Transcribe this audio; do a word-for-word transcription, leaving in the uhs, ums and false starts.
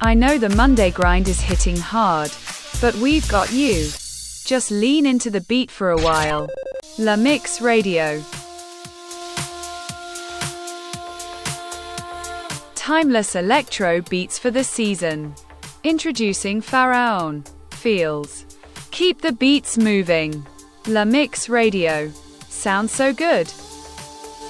I know the Monday grind is hitting hard, but we've got you. Just lean into the beat for a while. La Mix Radio. Timeless electro beats for the season. Introducing Pharaon. Feels. Keep the beats moving. La Mix Radio. Sounds so good.